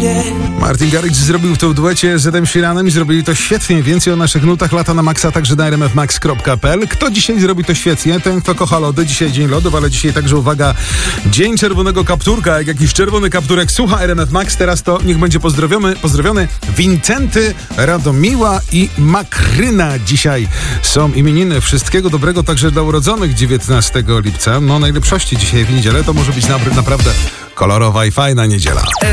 Martin Garrix zrobił to w duecie z Edem Sheeranem i zrobili to świetnie. Więcej o naszych nutach lata na Maxa, także na rmfmax.pl. Kto dzisiaj zrobi to świetnie? Ten, kto kocha lody. Dzisiaj dzień lodów, ale dzisiaj także, uwaga, dzień czerwonego kapturka. Jak jakiś czerwony kapturek słucha RMF Max, teraz to niech będzie pozdrowiony Wincenty, Radomiła i Makryna. Dzisiaj są imieniny. Wszystkiego dobrego także dla urodzonych 19 lipca. No najlepszości dzisiaj w niedzielę. To może być naprawdę kolorowa i fajna niedziela.